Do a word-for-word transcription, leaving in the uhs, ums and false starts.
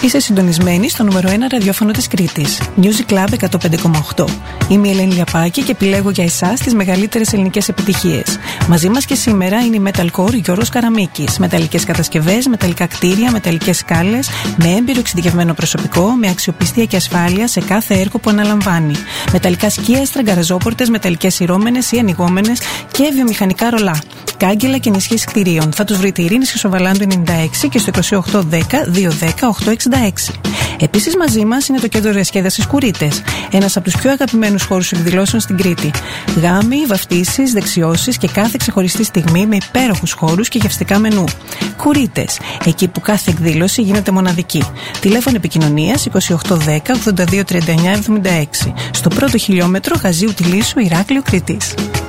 Είσαι συντονισμένη στο νούμερο ένα ραδιόφωνο της Κρήτης, Music Club εκατόν πέντε κόμμα οκτώ. Είμαι η Ελένη Λιαπάκη και επιλέγω για εσάς τις μεγαλύτερες ελληνικές επιτυχίες. Μαζί μας και σήμερα είναι η Metalcore Γιώργος Καραμίκης. Μεταλλικές κατασκευές, μεταλλικά κτίρια, μεταλλικές σκάλες, με έμπειρο εξειδικευμένο προσωπικό, με αξιοπιστία και ασφάλεια σε κάθε έργο που αναλαμβάνει. Μεταλλικά σκίαστρα, γκαραζόπορτες, μεταλλικές ηρώμενες ή ανοιγόμενες και βιομηχανικά ρολά. Κάγκελα και ενισχύσεις κτηρίων. Θα τους βρείτε Ειρήνης Χρυσοβαλάντου ενενήντα έξι και στο είκοσι οκτώ δέκα διακόσια δέκα ογδόντα εξήντα έξι. Επίσης μαζί μας είναι το κέντρο διασκέδασης Κουρίτες, ένας από τους πιο αγαπημένους χώρους εκδηλώσεων στην Κρήτη. Γάμοι, βαφτίσεις, δεξιώσεις και κάθε ξεχωριστή στιγμή με υπέροχους χώρους και γευστικά μενού. Κουρίτες, εκεί που κάθε εκδήλωση γίνεται μοναδική. Τηλέφωνο επικοινωνίας είκοσι οκτώ δέκα ογδόντα δύο τριάντα εννιά εβδομήντα έξι. Στο πρώτο χιλιόμετρο Γαζίου Τιλίσου, Ηράκλειο, Κρήτης.